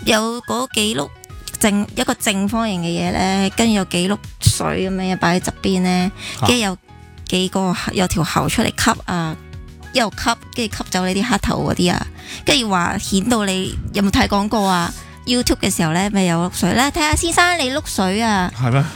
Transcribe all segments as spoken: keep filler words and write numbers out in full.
有嗰幾碌正一個正方形嘅嘢咧，跟住有幾碌水咁樣擺喺側邊咧，跟住有幾個有條喉出嚟吸啊，一路吸，跟住吸走你啲黑頭嗰啲啊，跟住話顯到你有冇睇廣告啊 ？YouTube 嘅時候咧，咪有碌水咧，睇下先生你碌水啊， 係咩？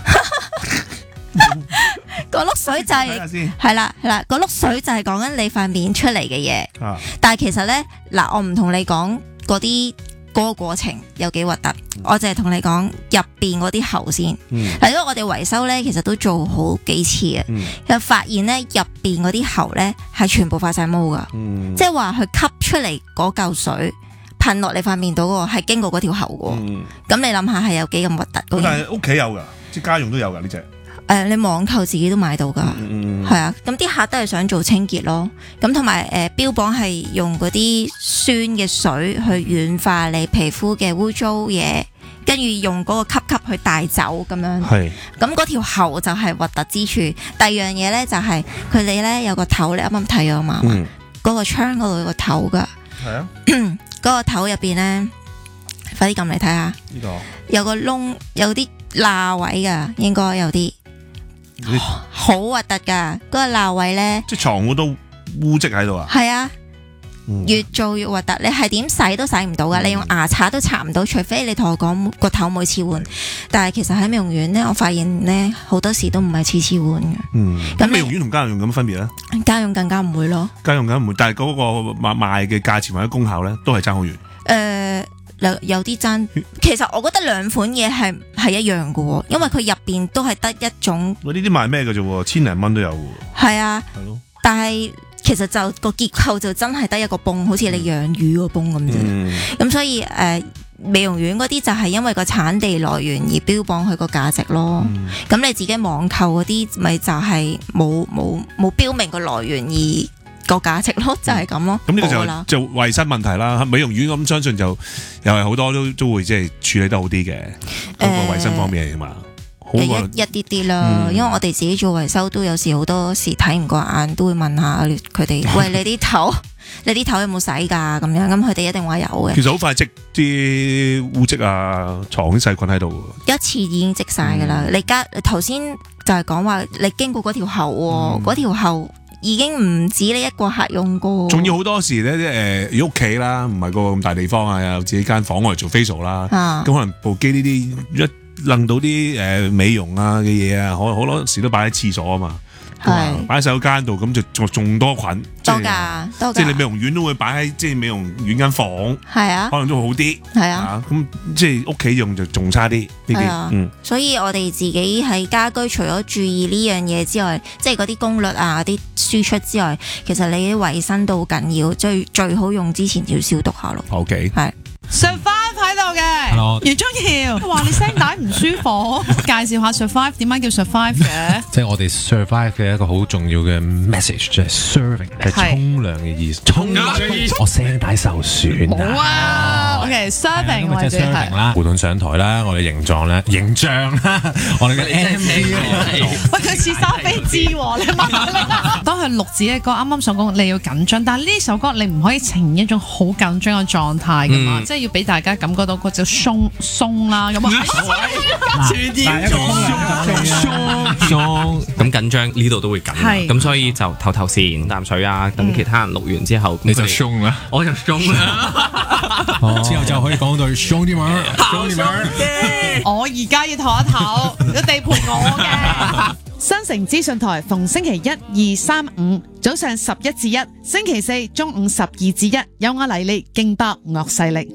嗰碌水就係係啦係啦，嗰碌水就係講緊你塊面出嚟嘅嘢。 啊、 但係其實咧，嗱，我唔同你講嗰啲嗰個過程有幾核突，嗯、我淨係同你講入邊嗰啲喉先。 嗯， 因為我哋維修咧，其實都做好幾次嘅，又、嗯、發現咧入邊嗰啲喉咧係全部發晒毛噶， 嗯、 即係話佢吸出嚟嗰嚿水噴落你塊面度嗰個係經過嗰條喉嘅。咁、嗯、你諗下係有幾咁核突？ 但係屋企有噶，即係家用都有噶呢隻。 誒、呃，你網購自己都買到噶，係、嗯、啊，咁啲客都係想做清潔咯，咁同埋誒標榜係用嗰啲酸嘅水去軟化你皮膚嘅污糟嘢，跟住用嗰個吸吸去帶走咁樣，係，咁嗰條喉就係核突之處。第二樣嘢咧就係佢哋咧有個頭，你啱啱睇咗嘛？嗰、嗯、個窗嗰度有個頭噶，係啊，嗰個頭入邊咧，快啲撳嚟睇下，呢、這個有個窿，有啲罅位噶，應該有啲。好核突噶，嗰、那個罅位咧， 即係床好多污漬喺度啊！ 係啊，越做越核突，你係點洗都洗唔到噶，嗯、你用牙刷都刷唔到，除非你同我講個頭每次換。但係其實喺美容院咧，我發現咧好多時都唔係次次換嘅。嗯，咁美容院同家用有乜分別咧？ 家用更加唔會咯， 家用更加唔會，但係嗰個賣嘅價錢或者功效咧，都係爭好遠。誒、 呃。有啲爭，其實我覺得兩款嘢係係一樣嘅，因為佢入邊都係得一種。呢啲賣咩嘅啫？千零蚊都有嘅。係啊，係咯。但係其實就個結構就真係得一個泵，好似你養魚個泵咁啫。咁、嗯、所以誒、呃，美容院嗰啲就係因為個產地來源而標榜佢個價值咯。咁、嗯、你自己網購嗰啲咪就係冇冇冇標明個來源而。個價值咯，就係咁咯。咁呢個就就衛生問題啦。美容院咁相信就又係好多都都會即係處理得好啲嘅，嗰個衛生方面嚟嘛。好一一啲啲啦，嗯、因為我哋自己做維修都有時好多時睇唔過眼，都會問下佢哋，喂，你啲頭，你啲頭有冇洗㗎？咁樣咁佢哋一定話有嘅。 其實好快積啲污漬啊，藏啲細菌喺度。 一次已經積晒㗎啦。嗯、你家頭先就係講話你經過嗰條喉喎，嗰、嗯、條喉。已經唔止你一個客用過， 仲要好多時咧，誒，如果屋企啦，唔係個咁大地方啊，有自己間房我嚟做 facial 啦，咁、啊、可能部機呢啲一楞到啲誒美容啊嘅嘢啊，好好多時都擺喺廁所啊嘛。係擺喺洗手間度，咁就仲仲多菌， 多噶，多噶。 即係你美容院都會擺喺即係美容院間房， 係啊， 可能都會好啲， 係啊。 咁即係屋企用就仲差啲呢啲，嗯。 所以我哋自己喺家居除咗注意呢樣嘢之外，即係嗰啲功率啊、啲輸出之外，其實你啲衛生都好緊要，最最好用之前要消毒下咯。 OK， 係。 Survive 喺度嘅，袁宗堯話你聲帶唔舒服，介紹下 Survive 點解叫 Survive 嘅？ 即係我哋 Survive 嘅一個好重要嘅 message，就係 serving 係沖涼嘅意思。沖涼嘅意思，我聲帶受損。 好啊 ，OK，serving 或者係啦， 胡盾上台啦，我哋形狀咧，形象啦，我哋嘅 M V 喂，佢似沙飛枝喎，你問下。當佢錄自己嘅歌，啱啱想講你要緊張，但係呢首歌你唔可以呈現一種好緊張嘅狀態㗎嘛，即係。要俾大家感覺到嗰隻鬆鬆啦，咁啊， 全嚴重鬆鬆咁緊張，呢度都會緊，咁所以就透透先啖水啊，等其他人錄完之後， 你就鬆啦， 我就鬆啦， 之後就可以講到鬆啲嘛，鬆啲嘛， 我而家要唞一唞，個地盤我嘅。新城資訊台逢星期一、二、三、五早上十一至一，星期四中午十二至一，有我黎利勁爆惡勢力。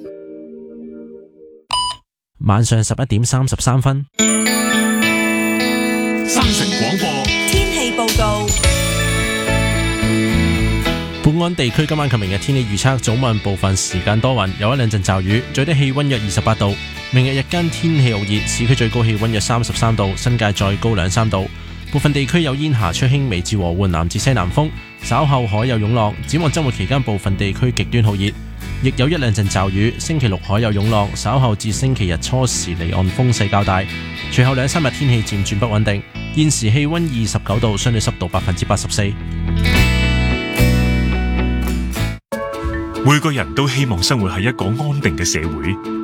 晚上十一點三十三分， 新城廣播天氣報告。 本港地區今晚及明日天氣預測：早晚部分時間多雲，有一兩陣驟雨，最低氣溫約二十八度。明日日間天氣酷熱，市區最高氣溫約三十三度，新界再高兩三度。部分地區有煙霞，吹輕微至和緩南至西南風，稍後海有湧浪。展望周末期間，部分地區極端酷熱，亦有一兩陣驟雨。星期六海有湧浪，稍後至星期日初時離岸風勢較大。隨後兩三日天氣漸轉不穩定。現時氣溫二十九度，相對濕度百分之八十四。 每個人都希望生活喺一個安定嘅社會。